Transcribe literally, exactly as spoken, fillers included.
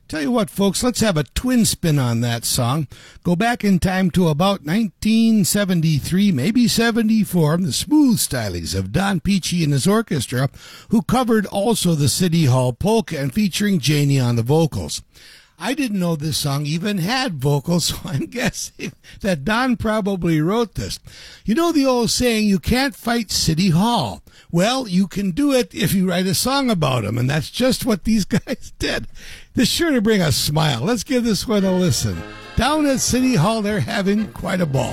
Tell you what, folks, let's have a twin spin on that song. Go back in time to about nineteen seventy-three, maybe seventy-four, the smooth stylings of Don Peachy and his orchestra, who covered also the City Hall Polka and featuring Janie on the vocals. I didn't know this song even had vocals, so I'm guessing that Don probably wrote this. You know the old saying, you can't fight City Hall. Well, you can do it if you write a song about them, and that's just what these guys did. This is sure to bring a smile. Let's give this one a listen. Down at City Hall, they're having quite a ball.